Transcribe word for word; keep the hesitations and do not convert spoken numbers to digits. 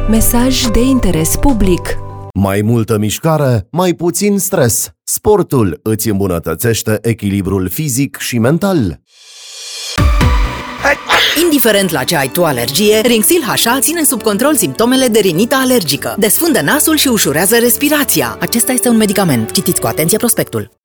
Mesaj de interes public. Mai multă mișcare, mai puțin stres. Sportul îți îmbunătățește echilibrul fizic și mental. Indiferent la ce ai tu alergie, Rinxil H A ține sub control simptomele de rinită alergică. Desfundă nasul și ușurează respirația. Acesta este un medicament. Citiți cu atenție prospectul.